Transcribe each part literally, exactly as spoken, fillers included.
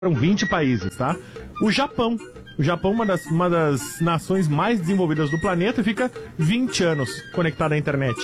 Foram vinte países, tá? O Japão. O Japão, uma das, uma das nações mais desenvolvidas do planeta, fica vinte anos conectado à internet.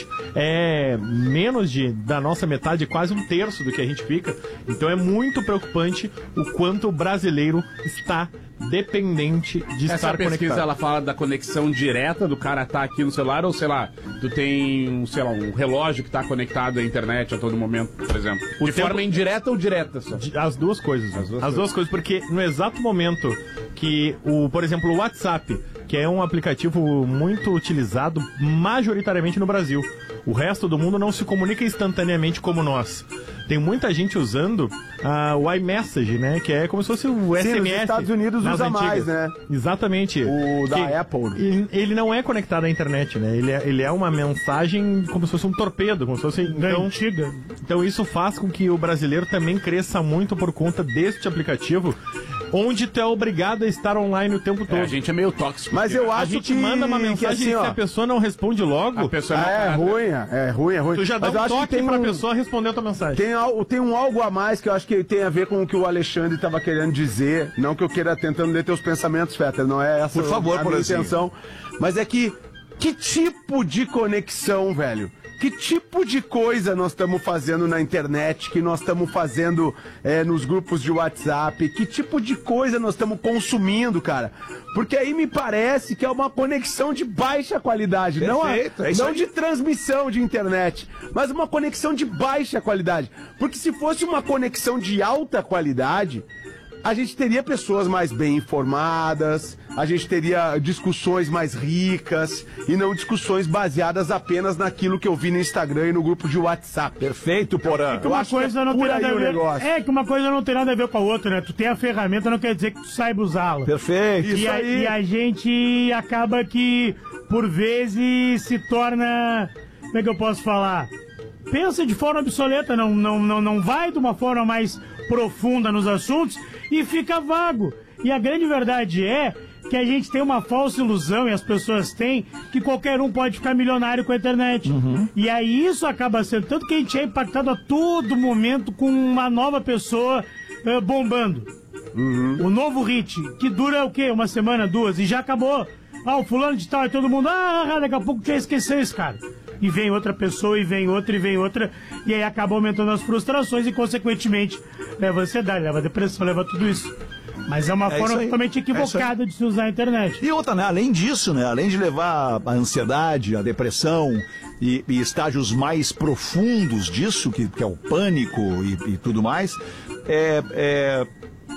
É menos de, da nossa metade, quase um terço do que a gente fica. Então é muito preocupante o quanto o brasileiro está dependente de Essa estar pesquisa, conectado. ela fala da conexão direta do cara tá aqui no celular, ou sei lá, tu tem, um, sei lá, um relógio que tá conectado à internet a todo momento, por exemplo. O de tempo... forma indireta ou direta só? As duas coisas. As duas, As duas coisas, porque no exato momento que, o, por exemplo, o WhatsApp, que é um aplicativo muito utilizado majoritariamente no Brasil, o resto do mundo não se comunica instantaneamente como nós. Tem muita gente usando uh, o iMessage, né? Que é como se fosse o S M S. Sim, nos Estados Unidos usa antigas. mais, né? Exatamente. O da que Apple. Ele, ele não é conectado à internet, né? Ele é, ele é uma mensagem como se fosse um torpedo, como se fosse... Então, antiga. Então isso faz com que o brasileiro também cresça muito por conta deste aplicativo, onde tu é obrigado a estar online o tempo todo. É, a gente é meio tóxico. Mas eu a acho gente que... manda uma mensagem assim, e ó, se a pessoa não responde logo... A pessoa Ah, é ruim, é ruim, é ruim. Tu já dá Mas eu um acho que toque tem pra um- pessoa responder a tua mensagem. Tem, al- tem um algo a mais que eu acho que tem a ver com o que o Alexandre estava querendo dizer. Não que eu queira tentando ler teus pensamentos, Fetter, não é essa Por favor, a por minha assim. intenção. Mas é que, que tipo de conexão, velho? Que tipo de coisa nós estamos fazendo na internet, que nós estamos fazendo é, nos grupos de WhatsApp? Que tipo de coisa nós estamos consumindo, cara? Porque aí me parece que é uma conexão de baixa qualidade. Não, a- Perfeito, é isso não aí. de transmissão de internet, mas uma conexão de baixa qualidade. Porque se fosse uma conexão de alta qualidade, a gente teria pessoas mais bem informadas, a gente teria discussões mais ricas e não discussões baseadas apenas naquilo que eu vi no Instagram e no grupo de WhatsApp. Perfeito, Porã. É que uma acho que coisa é não tem por nada aí a o ver. negócio. É que uma coisa não tem nada a ver com a outra, né? Tu tem a ferramenta, não quer dizer que tu saiba usá-la. Perfeito. Isso E a, aí. e a gente acaba que, por vezes, se torna. Como é que eu posso falar? Pensa de forma obsoleta, não, não, não, não vai de uma forma mais profunda nos assuntos e fica vago. E a grande verdade é que a gente tem uma falsa ilusão, e as pessoas têm, que qualquer um pode ficar milionário com a internet. E aí isso acaba sendo, tanto que a gente é impactado a todo momento com uma nova pessoa eh, bombando. O novo hit, que dura o quê? Uma semana, duas, e já acabou. Ah, o fulano de tal, e todo mundo, ah, daqui a pouco já esqueceu esse cara. E vem outra pessoa, e vem outra, e vem outra, e aí acaba aumentando as frustrações e, consequentemente, leva ansiedade, leva depressão, leva tudo isso. Mas é uma É forma isso aí. totalmente É isso equivocada de se usar a internet. E outra, né? Além disso, né? Além de levar a ansiedade, a depressão e, e estágios mais profundos disso, que, que é o pânico e, e tudo mais, é... é...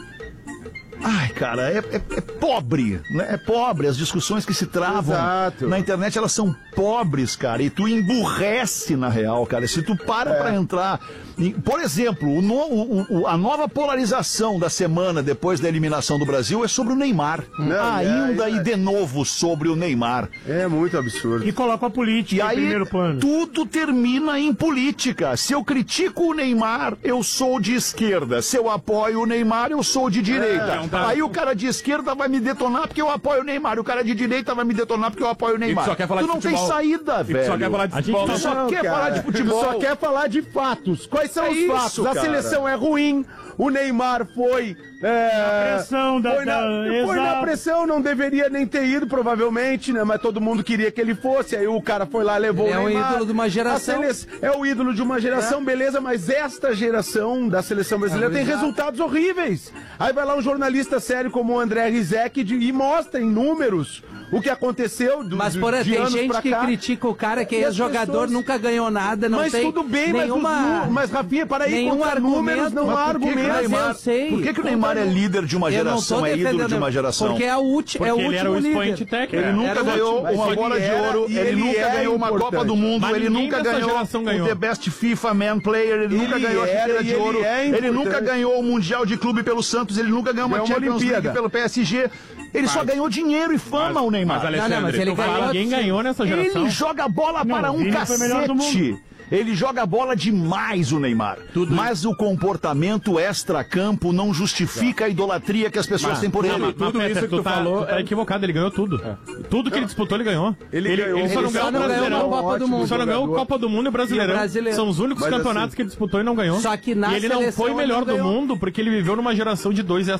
Ai, cara, é, é, é pobre, né? É pobre. As discussões que se travam Exato. na internet, elas são pobres, cara. E tu emburrece na real, cara. Se tu para É. pra entrar... em- por exemplo, o no- o- o- a nova polarização da semana depois da eliminação do Brasil é sobre o Neymar. Não, Ainda é, é. e de novo sobre o Neymar. É muito absurdo. E coloca a política E em aí, primeiro plano. tudo termina em política. Se eu critico o Neymar, eu sou de esquerda. Se eu apoio o Neymar, eu sou de direita. então tá. Aí o cara de esquerda vai me detonar porque eu apoio o Neymar. O cara de direita vai me detonar porque eu apoio o Neymar. só quer falar tu de não futebol. tem saída, E tu velho. só quer falar de A gente futebol. não Tu só Não, quer cara, falar de futebol. Tu só quer falar de fatos. Quais são É os isso, fatos? A cara. seleção é ruim, o Neymar foi... É, Na pressão da- foi, na, da- foi na exato. pressão, não deveria nem ter ido, provavelmente, né? Mas todo mundo queria que ele fosse, aí o cara foi lá, levou Ele o é o Neymar. ídolo de uma geração. A sele- É o ídolo de uma geração, beleza, mas esta geração da seleção brasileira É, tem exato. resultados horríveis. Aí vai lá um jornalista sério como o André Rizek de- e mostra em números o que aconteceu do, Mas, do- porém, de tem anos gente pra que cá. critica o cara que E é as jogador, pessoas- nunca ganhou nada, não Mas tem tudo bem, nenhuma... mas, os nu- mas Rafinha, para aí, nenhum contra números argumento. não há Mas por que que o argumento. Mas Neymar- eu sei. Por que, que o Neymar é líder de uma Eu não tô geração, é ídolo defendendo, de uma geração? Porque é, a ulti, Porque é o ele último era o líder. expoente técnico. Ele nunca Era o ganhou último. uma Mas bola ele de era- ouro, e ele, ele nunca é ganhou uma importante. Copa do Mundo, Mas ele ninguém nunca dessa ganhou geração o ganhou. The Best FIFA Man Player, ele, Ele nunca ganhou a era chuteira e de ele ouro, é ele importante. nunca ganhou o Mundial de Clube pelo Santos, ele nunca ganhou uma Ganhou uma Champions Olimpíada. League pelo P S G, ele só ganhou dinheiro e fama, o Neymar. Mas, Alexandre, Não, não, mas ele tu ganhou- fala- Ninguém ganhou nessa geração. Ele joga bola Não, para o um Vini foi o melhor do cacete. Ele joga bola demais, o Neymar. Tudo mas o comportamento extra-campo não justifica a idolatria que as pessoas têm por Não, ele. mas, mas, tudo Peter, isso que tu tá, falou tu tá é- equivocado, ele ganhou tudo. Tudo que ele disputou, ele ganhou. Ele ganhou. ele só Ele não só ganhou o não ganhou Brasileirão. uma Copa do Ótimo Mundo. Só não ganhou jogador. Copa do Mundo e Brasileirão. E o Brasileirão. São os únicos Mas campeonatos assim- que ele disputou e não ganhou. Só que na e ele não seleção foi ele melhor não do ganhou. mundo porque ele viveu numa geração de dois